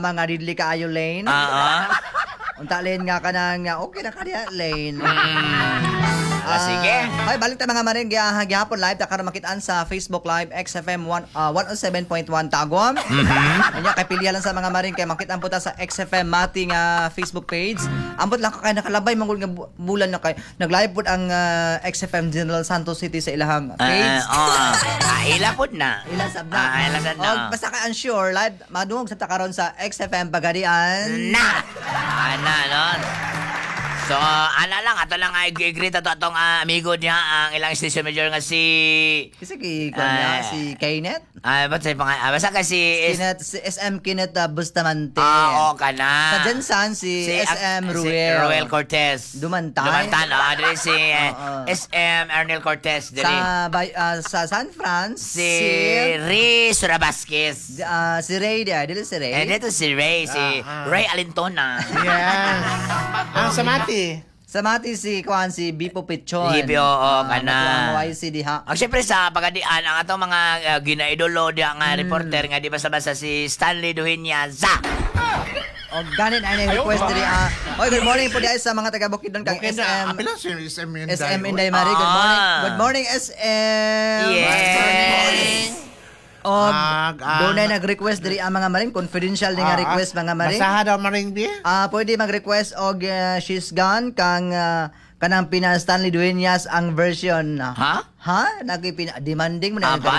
Mga didli kaayo lane. Unta lane nga kanang okay na kaniya lane. Sige. Ay, balik tayo mga maring gihapon live. Takara makitaan sa Facebook Live XFM 107.1 Tagum. Kanya kay pilya lang sa mga maring kay makitaan po ta sa XFM Mati nga Facebook page. Ambot lang kay nakalabay mangul nga bulan na kay nag-live pud ang XFM General Santos City sa ilahang page. Ila pud na. Ila sab na. Ila sad na. Og basta ka unsure live madungog sa takaron sa XFM Pagadian. Ana non. So, lang, ato lang i-greet ato atong amigo niya, ang ilang station manager nga si... Si Kenneth? Ba't sa'yo basta ka si... Si SM Kenneth Bustamante. Oo, ka na. Sa Jensan, si SM Ruel. Si Ruel Cortez. Dumantan. Dili si SM Ernel Cortez. Sa San Fran, si Ray Surabasquez. Si Ray, dili si Ray. Dito si Ray, Ray Alintona. Yes. Ang samati. Sa Mati si Bipo Pichon. Ka na. YC diha. Ang siyempre sa Pagadian, ang atong mga ginaidolo diha nga reporter nga di basta-basta si Stanley Duhignaza. O ganit ay request diri. Good morning po sa mga taga Bukidnon kang SM. Apila si SM Inday. SM Inday Marie. Good morning. Good morning SM. Yes. Doon ay nag-request diri ang mga maring confidential nga request mga maring. Basaha daw maring di. Pwede mag-request og She's Gone kang kanang pina Stanley Dueñas ang version. Ha? Demanding mo na.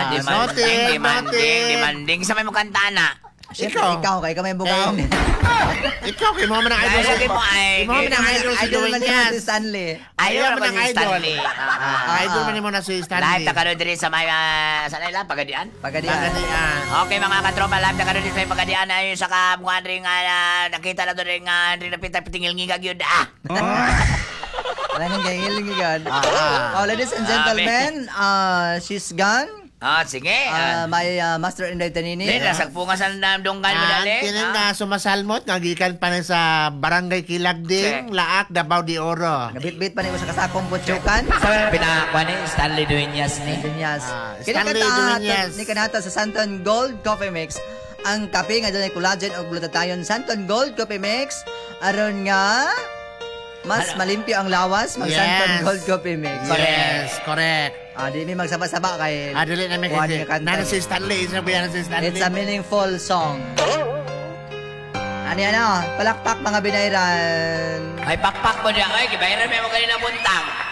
Demanding sa may mukanta na. Ikaw kay kamay bugaw. Ikaw kay mo man ang idol. Mo man ang idol si Dueñas. Si Stanley. Ayaw man si Stanley. Idol man mo na si Live Stanley. ta karon diri sa may sa nila Pagadian. Pagadian. Okay mga katropa, live ta karon diri sa Pagadian ayon sa kabuan ring nakita na to ring napita pitingil ngigag yun. Wala nang gahiling gan. Ladies and gentlemen, She's Gone. Sige. May Master Inday Tanini. Nasagpunga sa namdonggan mo dali. Kinin nga sumasalmot, nagikan pa na sa Barangay Kilagding, Laak, Davao de Oro. Nabit-bit pa niyo sa kasakong putsukan. Pinakuha ni Stanley Dueñas ni. Stanley Dueñas. Ni kanata sa Santon Gold Coffee Mix. Ang kape nga doon ay collagen o glutathione. Santon Gold Coffee Mix. Aron nga mas malimpyo ang lawas mag Santon Gold Coffee Mix. Yes, correct. Di may magsaba-saba kay dili na may kasi. Nana si Stanley, sabi na si Stanley. It's a meaningful song. Palakpak mga binayran. Ay pakpak mo niya. Ay, kibayran may mo kanina buntang.